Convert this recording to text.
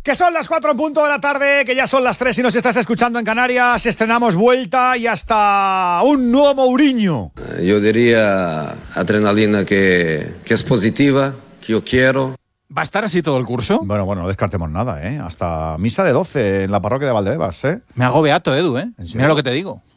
Que son las 4 en punto de la tarde, que ya son las 3 si nos estás escuchando en Canarias. Estrenamos vuelta y hasta un nuevo Mourinho. Yo diría adrenalina que es positiva, que yo quiero. ¿Va a estar así todo el curso? Bueno, no descartemos nada, ¿eh? Hasta misa de 12 en la parroquia de Valdebebas, ¿eh? Me hago beato, Edu, ¿eh? ¿En serio? Mira lo que te digo.